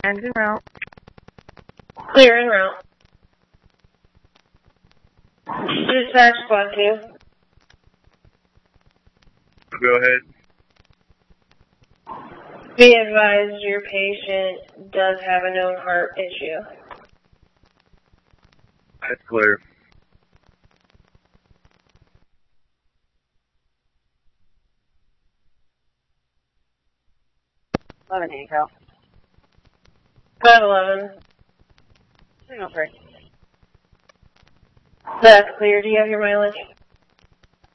And en route. Clear en route. Dispatch squad 2. Go ahead. Be advised your patient does have a known heart issue. That's clear. Handcuff. 511. Signal 3. That's clear. Do you have your mileage?